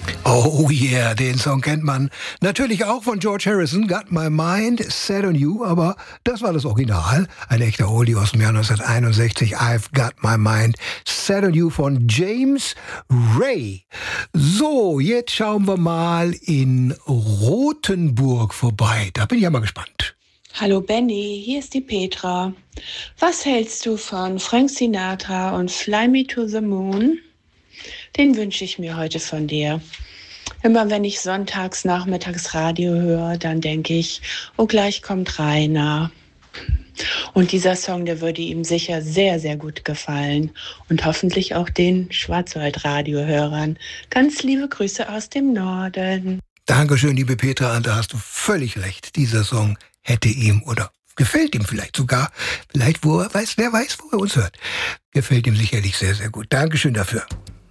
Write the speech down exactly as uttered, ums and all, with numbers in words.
Oh yeah, den Song kennt man natürlich auch von George Harrison, Got My Mind Set on You, aber das war das Original, ein echter Oldie aus dem Jahr neunzehnhunderteinundsechzig, I've Got My Mind Set on You von James Ray. So, jetzt schauen wir mal in Rothenburg vorbei, da bin ich ja mal gespannt. Hallo Benny, hier ist die Petra. Was hältst du von Frank Sinatra und Fly Me to the Moon? Den wünsche ich mir heute von dir. Immer wenn ich sonntags nachmittags Radio höre, dann denke ich, oh, gleich kommt Rainer. Und dieser Song, der würde ihm sicher sehr, sehr gut gefallen. Und hoffentlich auch den Schwarzwald-Radio-Hörern. Ganz liebe Grüße aus dem Norden. Dankeschön, liebe Petra, und da hast du völlig recht. Dieser Song hätte ihm oder gefällt ihm vielleicht sogar, vielleicht wo er weiß, wer weiß, wo er uns hört. Gefällt ihm sicherlich sehr, sehr gut. Dankeschön dafür.